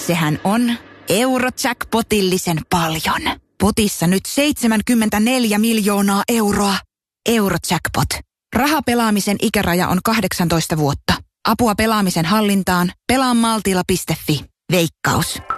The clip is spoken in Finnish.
Sehän on Eurojackpotillisen paljon. Potissa nyt 74 miljoonaa euroa. Eurojackpot. Rahapelaamisen ikäraja on 18 vuotta. Apua pelaamisen hallintaan. Pelaamaltilla.fi. Veikkaus.